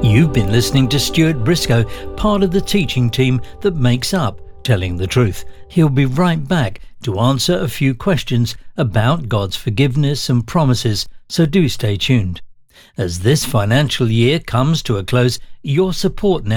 You've been listening to Stuart Briscoe, part of the teaching team that makes up Telling the Truth. He'll be right back to answer a few questions about God's forgiveness and promises, so do stay tuned. As this financial year comes to a close, your support now